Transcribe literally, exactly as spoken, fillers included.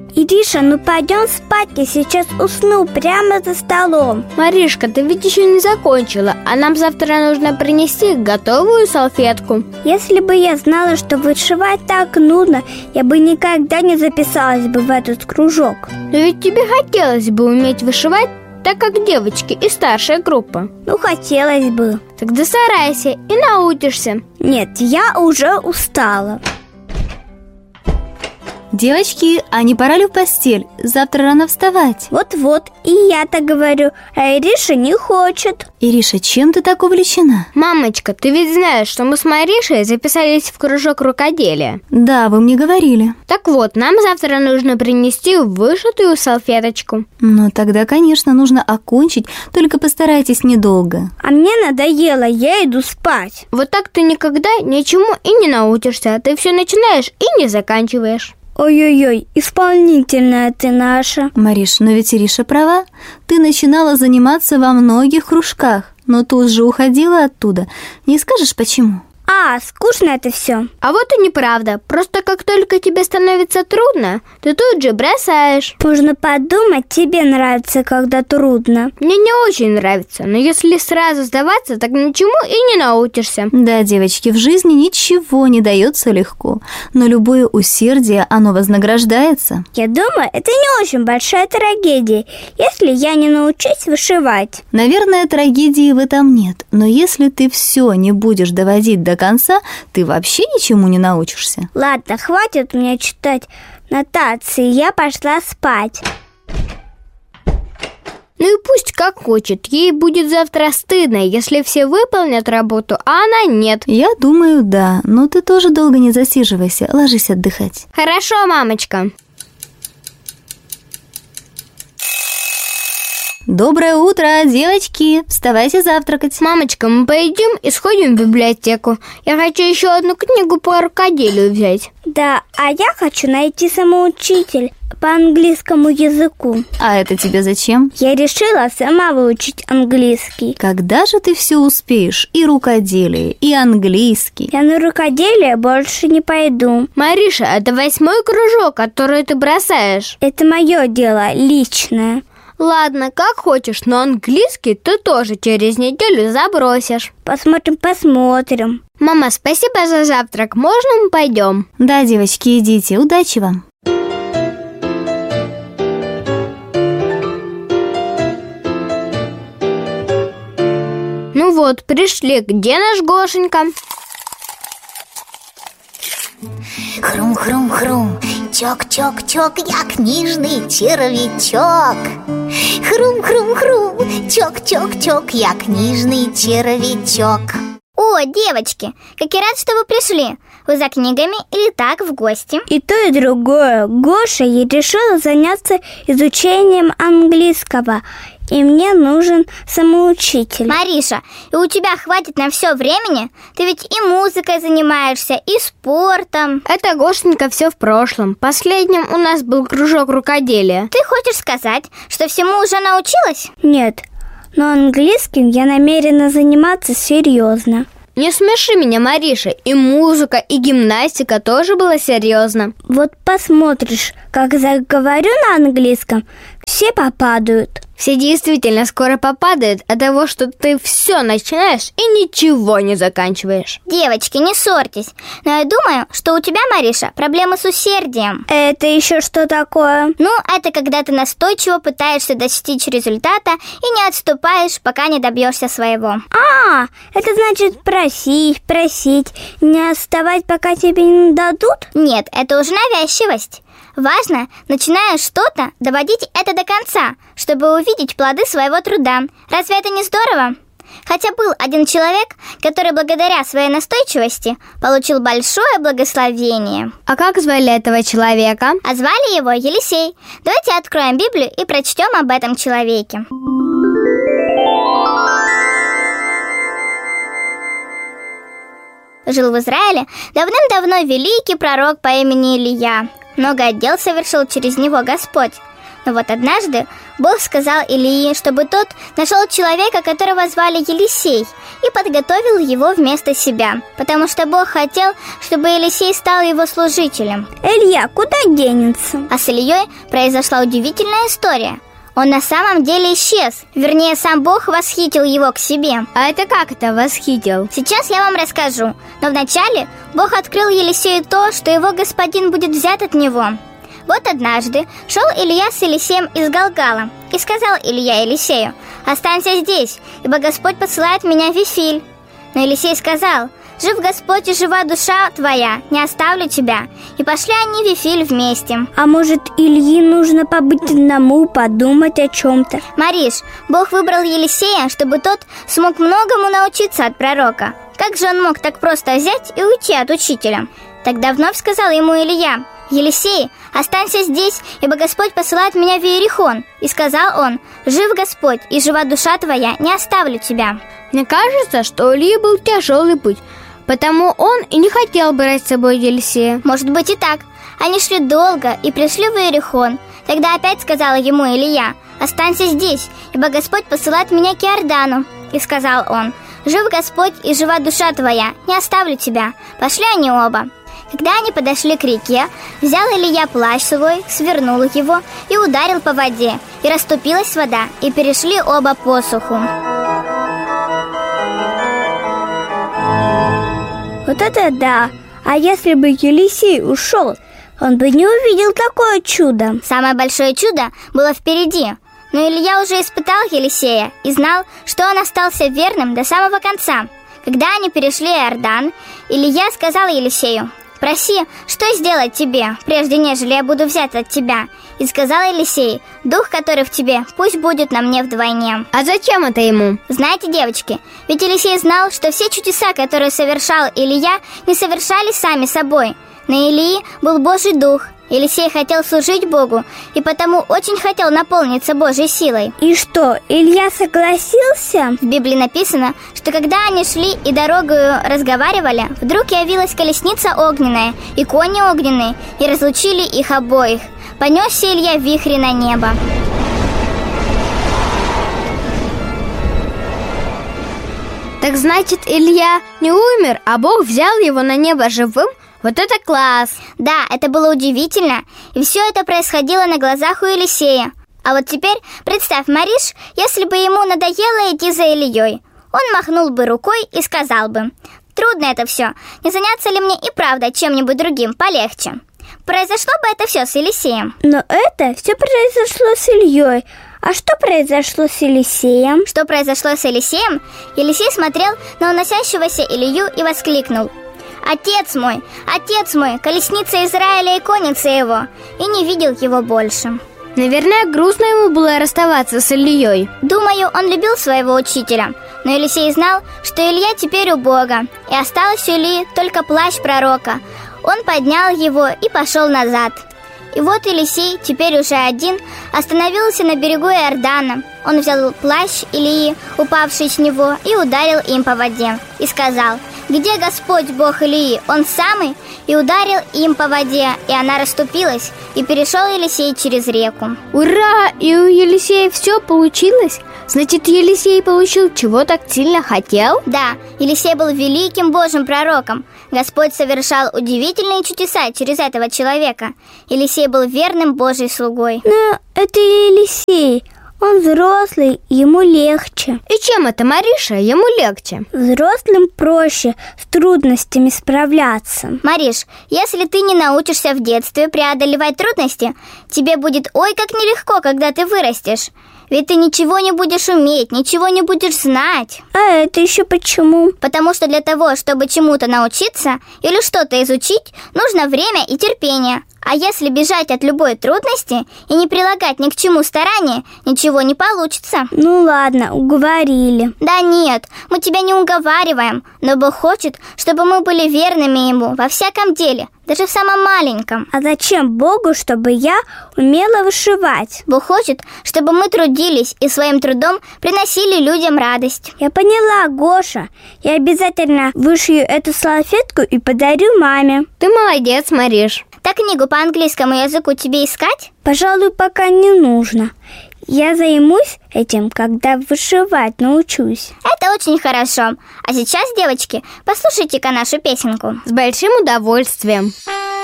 Ириша, ну пойдем спать, я сейчас усну прямо за столом. Маришка, ты ведь еще не закончила, а нам завтра нужно принести готовую салфетку. Если бы я знала, что вышивать так нудно, я бы никогда не записалась бы в этот кружок. Но ведь тебе хотелось бы уметь вышивать так, как девочки и старшая группа. Ну, хотелось бы. Тогда старайся и научишься. Нет, я уже устала. Девочки, а не пора ли в постель? Завтра рано вставать. Вот-вот, и я так говорю, а Ириша не хочет. Ириша, чем ты так увлечена? Мамочка, ты ведь знаешь, что мы с Маришей записались в кружок рукоделия. Да, вы мне говорили. Так вот, нам завтра нужно принести вышитую салфеточку. Ну, тогда, конечно, нужно окончить, только постарайтесь недолго. А мне надоело, я иду спать. Вот так ты никогда ничему и не научишься. Ты все начинаешь и не заканчиваешь. Ой-ой-ой, исполнительная ты наша. Мариш, но ведь Ириша права. Ты начинала заниматься во многих кружках, но тут же уходила оттуда. Не скажешь, почему? А, скучно это все. А вот и неправда. Просто как только тебе становится трудно, ты тут же бросаешь. Можно подумать, тебе нравится, когда трудно. Мне не очень нравится, но если сразу сдаваться, так ничему и не научишься. Да, девочки, в жизни ничего не дается легко, но любое усердие, оно вознаграждается. Я думаю, это не очень большая трагедия, если я не научусь вышивать. Наверное, трагедии в этом нет, но если ты все не будешь доводить до конца, ты вообще ничему не научишься. Ладно, хватит мне читать нотации, я пошла спать. Ну и пусть как хочет, ей будет завтра стыдно, если все выполнят работу, а она нет. Я думаю, да, но ты тоже долго не засиживайся, ложись отдыхать. Хорошо, мамочка. Доброе утро, девочки! Вставайте завтракать. Мамочка, мы пойдем и сходим в библиотеку. Я хочу еще одну книгу по рукоделию взять. Да, а я хочу найти самоучитель по английскому языку. А это тебе зачем? Я решила сама выучить английский. Когда же ты все успеешь? И рукоделие, и английский. Я на рукоделие больше не пойду. Мариша, это восьмой кружок, который ты бросаешь. Это мое дело, личное. Ладно, как хочешь, но английский ты тоже через неделю забросишь. Посмотрим, посмотрим. Мама, спасибо за завтрак. Можно мы пойдем? Да, девочки, идите. Удачи вам. Ну вот, пришли. Где наш Гошенька? Хрум-хрум-хрум, чок-чок-чок, я книжный червячок. Хрум-хрум-хрум, чок-чок-чок, я книжный червячок. О, девочки, как я рад, что вы пришли. Вы за книгами или так, в гости? И то, и другое. Гоша и решила заняться изучением английского, и мне нужен самоучитель. Мариша, и у тебя хватит на все времени? Ты ведь и музыкой занимаешься, и спортом. Это, Гошенька, все в прошлом. Последним у нас был кружок рукоделия. Ты хочешь сказать, что всему уже научилась? Нет, но английским я намерена заниматься серьезно. Не смеши меня, Мариша. И музыка, и гимнастика тоже было серьезно. Вот посмотришь, как заговорю на английском, все попадают. Все действительно скоро попадают от того, что ты все начинаешь и ничего не заканчиваешь. Девочки, не ссорьтесь. Но я думаю, что у тебя, Мариша, проблемы с усердием. Это еще что такое? Ну, это когда ты настойчиво пытаешься достичь результата и не отступаешь, пока не добьешься своего. А, это значит просить, просить, не отставать, пока тебе не дадут? Нет, это уже навязчивость. Важно, начиная что-то, доводить это до конца, чтобы увидеть плоды своего труда. Разве это не здорово? Хотя был один человек, который благодаря своей настойчивости получил большое благословение. А как звали этого человека? А звали его Елисей. Давайте откроем Библию и прочтем об этом человеке. Жил в Израиле давным-давно великий пророк по имени Илия. Много дел совершил через него Господь. Но вот однажды Бог сказал Илии, чтобы тот нашел человека, которого звали Елисей, и подготовил его вместо себя, потому что Бог хотел, чтобы Елисей стал его служителем. Илья куда денется? А с Ильей произошла удивительная история. Он на самом деле исчез. Вернее, сам Бог восхитил его к себе. А это как это восхитил? Сейчас я вам расскажу. Но вначале Бог открыл Елисею то, что его господин будет взят от него. Вот однажды шел Илья с Елисеем из Галгала, и сказал Илья Елисею: «Останься здесь, ибо Господь посылает меня в Вифиль». Но Елисей сказал: «Жив Господь и жива душа твоя, не оставлю тебя». И пошли они в Вифиль вместе. А может, Илье нужно побыть одному, подумать о чем-то? Мариш, Бог выбрал Елисея, чтобы тот смог многому научиться от пророка. Как же он мог так просто взять и уйти от учителя? Тогда вновь сказал ему Илья: «Елисей, останься здесь, ибо Господь посылает меня в Иерихон». И сказал он: «Жив Господь и жива душа твоя, не оставлю тебя». Мне кажется, что у Ильи был тяжелый путь, потому он и не хотел брать с собой Елисея. Может быть и так. Они шли долго и пришли в Иерихон. Тогда опять сказал ему Илья: «Останься здесь, ибо Господь посылает меня к Иордану». И сказал он: «Жив Господь и жива душа твоя, не оставлю тебя». Пошли они оба. Когда они подошли к реке, взял Илья плащ свой, свернул его и ударил по воде, и расступилась вода, и перешли оба посуху. Вот это да! А если бы Елисей ушел, он бы не увидел такое чудо. Самое большое чудо было впереди. Но Илья уже испытал Елисея и знал, что он остался верным до самого конца. Когда они перешли Иордан, Илья сказал Елисею: «Проси, что сделать тебе, прежде нежели я буду взят от тебя». И сказал Елисей: «Дух, который в тебе, пусть будет на мне вдвойне». А зачем это ему? Знаете, девочки, ведь Елисей знал, что все чудеса, которые совершал Илья, не совершались сами собой. На Илии был Божий Дух. Елисей хотел служить Богу, и потому очень хотел наполниться Божьей силой. И что, Илья согласился? В Библии написано, что когда они шли и дорогою разговаривали, вдруг явилась колесница огненная и кони огненные, и разлучили их обоих. Понесся Илья в вихре на небо. Так значит, Илья не умер, а Бог взял его на небо живым? Вот это класс! Да, это было удивительно, и все это происходило на глазах у Елисея. А вот теперь представь, Мариш, если бы ему надоело идти за Ильей. Он махнул бы рукой и сказал бы: «Трудно это все, не заняться ли мне и правда чем-нибудь другим полегче?» Произошло бы это все с Елисеем. Но это все произошло с Ильей. А что произошло с Елисеем? Что произошло с Елисеем? Елисей смотрел на уносящегося Илью и воскликнул: «Отец мой, отец мой, колесница Израиля и конница его!» И не видел его больше. Наверное, грустно ему было расставаться с Ильей. Думаю, он любил своего учителя. Но Елисей знал, что Илья теперь у Бога, и осталось у Ильи только плащ пророка. Он поднял его и пошел назад. И вот Елисей, теперь уже один, остановился на берегу Иордана. Он взял плащ Илии, упавший с него, и ударил им по воде. И сказал: «Где Господь Бог Илии? Он самый?» И ударил им по воде, и она расступилась, и перешел Елисей через реку. Ура! И у Елисея все получилось? Значит, Елисей получил, чего так сильно хотел? Да, Елисей был великим Божьим пророком. Господь совершал удивительные чудеса через этого человека. Елисей был верным Божьим слугой. Но это Елисей. Он взрослый, ему легче. И чем это, Мариша, ему легче? Взрослым проще с трудностями справляться. Мариш, если ты не научишься в детстве преодолевать трудности, тебе будет ой как нелегко, когда ты вырастешь. Ведь ты ничего не будешь уметь, ничего не будешь знать. А это еще почему? Потому что для того, чтобы чему-то научиться или что-то изучить, нужно время и терпение. А если бежать от любой трудности и не прилагать ни к чему старания, ничего не получится. Ну ладно, уговорили. Да нет, мы тебя не уговариваем, но Бог хочет, чтобы мы были верными Ему во всяком деле, даже в самом маленьком. А зачем Богу, чтобы я умела вышивать? Бог хочет, чтобы мы трудились и своим трудом приносили людям радость. Я поняла, Гоша. Я обязательно вышью эту салфетку и подарю маме. Ты молодец, Мариш. Так книгу по английскому языку тебе искать? Пожалуй, пока не нужно. Я займусь этим, когда вышивать научусь. Это очень хорошо. А сейчас, девочки, послушайте-ка нашу песенку. С большим удовольствием.